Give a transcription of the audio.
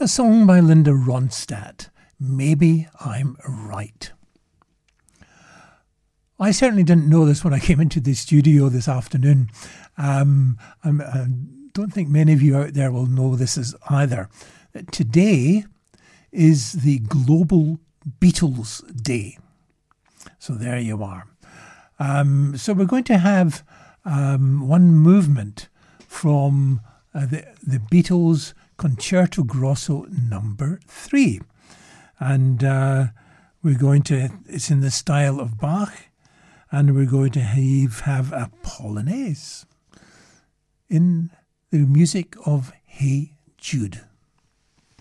A song by Linda Ronstadt, Maybe I'm Right. I certainly didn't know this when I came into the studio this afternoon. I don't think many of you out there will know this as either. Today is the Global Beatles Day. So there you are. So we're going to have one movement from the Beatles Concerto Grosso number 3. And we're going to, it's in the style of Bach, and we're going to have a Polonaise in the music of Hey Jude.